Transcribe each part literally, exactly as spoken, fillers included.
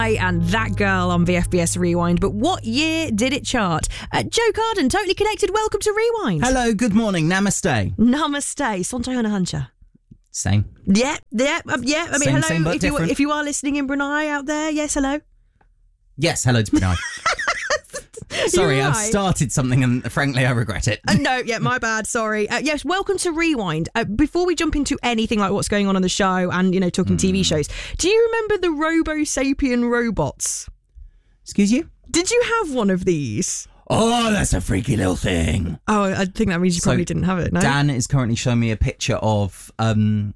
And That Girl on V F B S Rewind. But what year did it chart? Uh, Joe Carden, Totally Connected, welcome to Rewind. Hello, good morning, namaste. Namaste, Sontayona Hunter. Same. Yeah, yeah, um, yeah. I mean, Same, hello, same, but if, you, different. if you are listening in Brunei out there, yes, hello. Yes, hello to Brunei. Sorry, You're I've right. started something and frankly I regret it. Uh, no, yeah, my bad, sorry. Uh, yes, welcome to Rewind. Uh, before we jump into anything like what's going on on the show and, you know, talking Mm. T V shows, do you remember the Robo-Sapien robots? Excuse you? Did you have one of these? Oh, that's a freaky little thing. Oh, I think that means you So, probably didn't have it, no? Dan is currently showing me a picture of... um.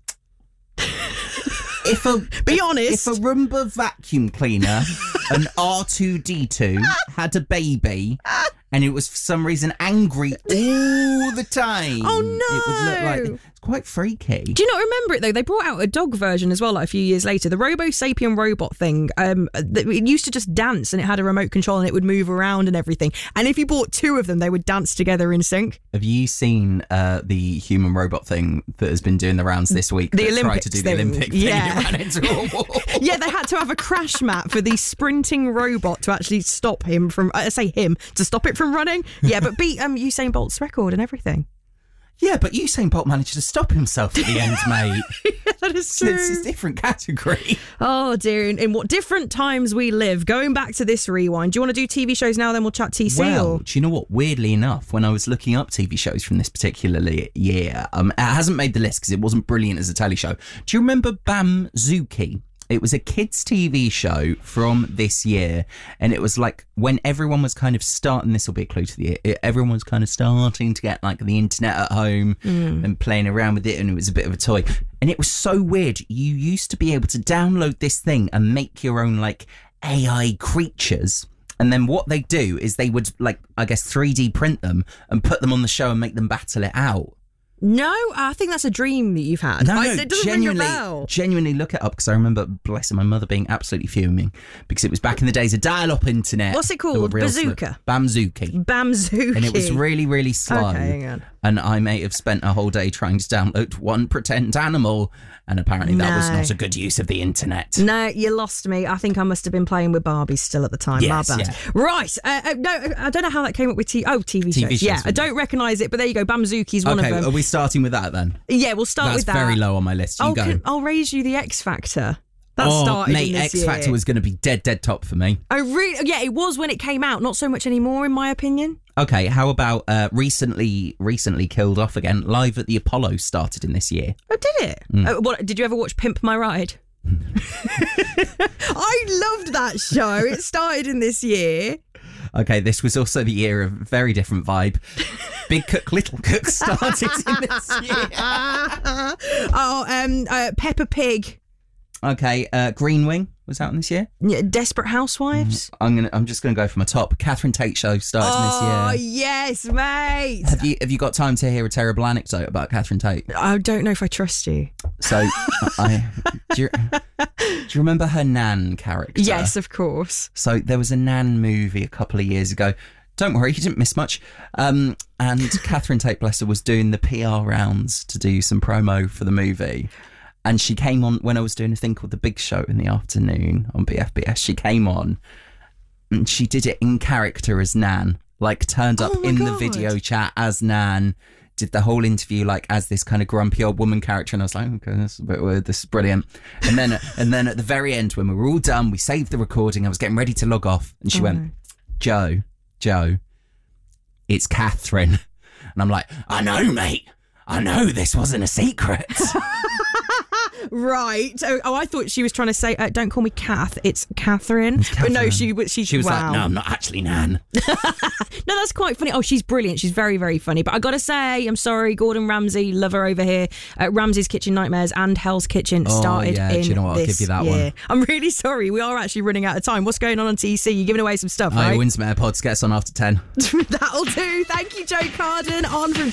If a Be honest. if a Roomba vacuum cleaner, an R two D two, had a baby and it was for some reason angry all the time. Oh, no. It would look like it's quite freaky. Do you not remember it though? They brought out a dog version as well, like a few years later. The Robo-Sapien robot thing. Um, th- it used to just dance, and it had a remote control, and it would move around and everything. And if you bought two of them, they would dance together in sync. Have you seen uh, the human robot thing that has been doing the rounds this week? The that tried Olympics to do thing. the Olympic thing Yeah. and it ran into a wall. Yeah, they had to have a crash mat for the sprinting robot to actually stop him from. I say him to stop it from running. Yeah, but beat um, Usain Bolt's record and everything. Yeah, but Usain Bolt managed to stop himself at the end, mate. Yeah, that is true. It's a different category. Oh dear, in, in what different times we live. Going back to this Rewind, do you want to do T V shows now, then we'll chat T C? Well, or? do you know what? Weirdly enough, when I was looking up T V shows from this particular li- year, um, it hasn't made the list because it wasn't brilliant as a telly show. Do you remember Bamzuki? It was a kids' T V show from this year, and it was like when everyone was kind of starting. This will be a clue to the year. It, everyone was kind of starting to get like the internet at home Mm. and playing around with it, and it was a bit of a toy. And it was so weird. You used to be able to download this thing and make your own like A I creatures. And then what they do is they would like, I guess, three D print them and put them on the show and make them battle it out. No, I think that's a dream that you've had. No, I, no, it doesn't genuinely, ring a bell. genuinely look it up because I remember, blessing my mother being absolutely fuming because it was back in the days of dial-up internet. What's it They were called? real Bazooka? slow. Bamzuki. Bamzuki. And it was really, really slow. Okay, hang on. And I may have spent a whole day trying to download one pretend animal, and apparently that was No. not a good use of the internet. No, you lost me. I think I must have been playing with Barbies still at the time. Yes, My bad. yeah. Right. Uh, uh, no, I don't know how that came up with T- oh, T V shows. T V shows, yeah, I wasn't don't recognise it, but there you go. Bamzuki's one Okay, of them. are we starting with that then? Yeah, we'll start That's with that. very low on my list. You I'll, go. can- I'll raise you the X Factor. That oh, started mate, in this X year. Factor was going to be dead, dead top for me. Oh, really? Yeah, it was when it came out. Not so much anymore, in my opinion. Okay, how about uh, recently recently killed off again? Live at the Apollo started in this year. Oh, did it? Mm. Uh, what, did you ever watch Pimp My Ride? I loved that show. It started in this year. Okay, this was also the year of very different vibe. Big Cook, Little Cook started in this year. oh, um, uh, Peppa Pig. Okay, uh, Green Wing was out in this year. Yeah, Desperate Housewives. I'm gonna. I'm just gonna go for my top. Catherine Tate show started Oh, in this year. yes, mate. Have you Have you got time to hear a terrible anecdote about Catherine Tate? I don't know if I trust you. So, I do you, do you remember her Nan character? Yes, of course. So there was a Nan movie a couple of years ago. Don't worry, you didn't miss much. Um, and Catherine Tate, bless her, was doing the P R rounds to do some promo for the movie. And she came on when I was doing a thing called The Big Show in the afternoon on B F B S. She came on and she did it in character as Nan, like turned up Oh my in the God. video chat as Nan, did the whole interview like as this kind of grumpy old woman character. And I was like, okay, this is a bit weird. This is brilliant. And then, and then at the very end, when we were all done, we saved the recording. I was getting ready to log off. And she Oh, went, no. Joe, Joe, it's Catherine. And I'm like, I know, mate. I know this wasn't a secret. Right. Oh, oh, I thought she was trying to say, uh, don't call me Kath, it's Catherine. But no, Catherine. she, she, She was wow. like, no, I'm not actually Nan. No, that's quite funny. Oh, she's brilliant. She's very, very funny. But I got to say, I'm sorry, Gordon Ramsay, love her over here. Uh, Ramsay's Kitchen Nightmares and Hell's Kitchen Oh, started yeah. in Do you know what? I'll this give you that year. one. I'm really sorry. We are actually running out of time. What's going on on T C? You're giving away some stuff, I right? win some AirPods. Get us on after ten. That'll do. Thank you, Joe Carden. On from